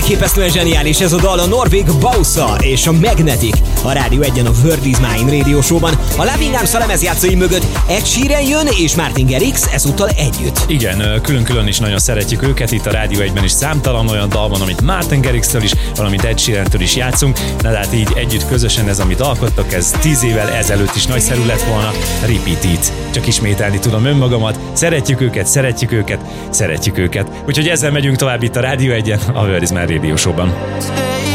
Elképesztően zseniális ez a dal, a norvég Bausa és a Magnetic. A Rádió 1-en a World is Mine Radio Show-ban. A Loving Arms a lemezjátszói mögött Ed Sheeran jön és Martin Garrix ezúttal együtt. Igen, külön-külön is nagyon szeretjük őket, itt a Rádió 1-ben is számtalan olyan dal van, amit Martin Garrix-től is, valamint Ed Sheeran-től is játszunk, de hát így együtt közösen ez, amit alkottak, ez 10 évvel ezelőtt is nagyszerű lett volna. Repeat it. Csak ismételni tudom önmagamat, szeretjük őket, szeretjük őket, szeretjük őket. Úgyhogy ezzel megyünk tovább itt a Rádió 1-en, a World is Mine Radio Show-ban.